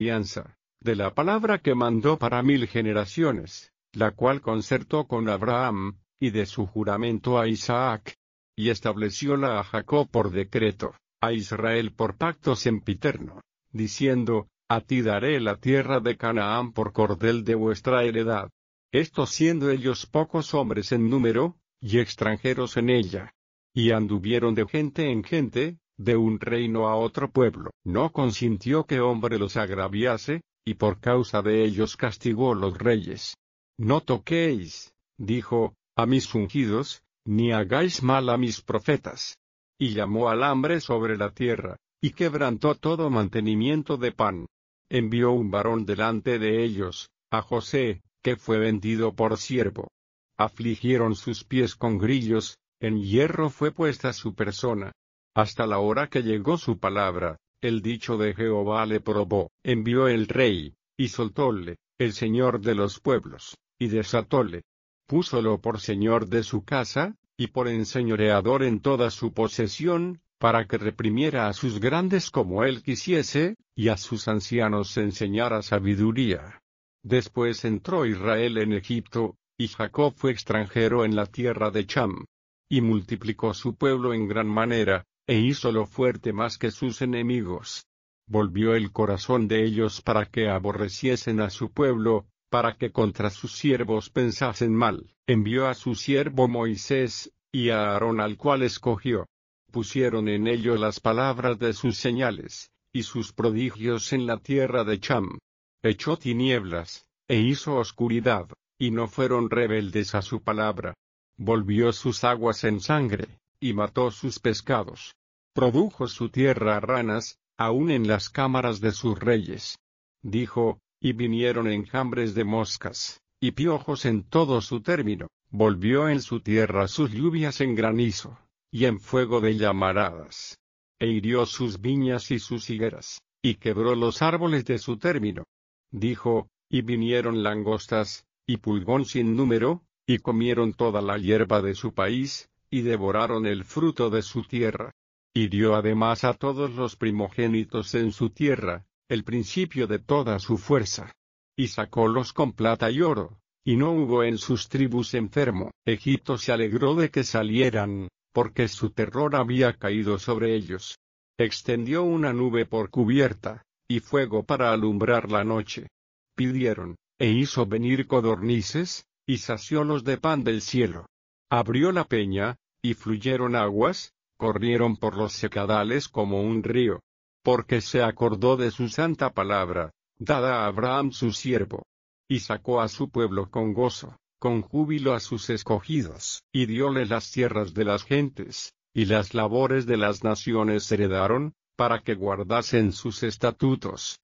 alianza, de la palabra que mandó para 1000 generaciones, la cual concertó con Abraham, y de su juramento a Isaac. Y establecióla a Jacob por decreto, a Israel por pacto sempiterno, diciendo, a ti daré la tierra de Canaán por cordel de vuestra heredad. Estos siendo ellos pocos hombres en número, y extranjeros en ella. Y anduvieron de gente en gente, de un reino a otro pueblo. No consintió que hombre los agraviase, y por causa de ellos castigó los reyes. No toquéis, dijo, a mis ungidos, ni hagáis mal a mis profetas. Y llamó al hambre sobre la tierra, y quebrantó todo mantenimiento de pan. Envió un varón delante de ellos, a José, que fue vendido por siervo. Afligieron sus pies con grillos, en hierro fue puesta su persona. Hasta la hora que llegó su palabra, el dicho de Jehová le probó. Envió el rey, y soltóle, el señor de los pueblos, y desatóle. Púsolo por señor de su casa, y por enseñoreador en toda su posesión, para que reprimiera a sus grandes como él quisiese, y a sus ancianos enseñara sabiduría. Después entró Israel en Egipto, y Jacob fue extranjero en la tierra de Cham. Y multiplicó su pueblo en gran manera, e hízolo fuerte más que sus enemigos. Volvió el corazón de ellos para que aborreciesen a su pueblo, para que contra sus siervos pensasen mal. Envió a su siervo Moisés, y a Aarón al cual escogió. Pusieron en ello las palabras de sus señales, y sus prodigios en la tierra de Cham. Echó tinieblas, e hizo oscuridad, y no fueron rebeldes a su palabra. Volvió sus aguas en sangre, y mató sus pescados. Produjo su tierra ranas, aun en las cámaras de sus reyes. Dijo, y vinieron enjambres de moscas, y piojos en todo su término. Volvió en su tierra sus lluvias en granizo, y en fuego de llamaradas. E hirió sus viñas y sus higueras, y quebró los árboles de su término. Dijo, y vinieron langostas, y pulgón sin número, y comieron toda la hierba de su país, y devoraron el fruto de su tierra. Hirió además a todos los primogénitos en su tierra, el principio de toda su fuerza. Y sacólos con plata y oro, y no hubo en sus tribus enfermo. Egipto se alegró de que salieran, porque su terror había caído sobre ellos. Extendió una nube por cubierta, y fuego para alumbrar la noche. Pidieron, e hizo venir codornices, y saciólos de pan del cielo. Abrió la peña, y fluyeron aguas, corrieron por los secadales como un río. Porque se acordó de su santa palabra, dada a Abraham su siervo. Y sacó a su pueblo con gozo, con júbilo a sus escogidos, y dióle las tierras de las gentes, y las labores de las naciones heredaron, para que guardasen sus estatutos.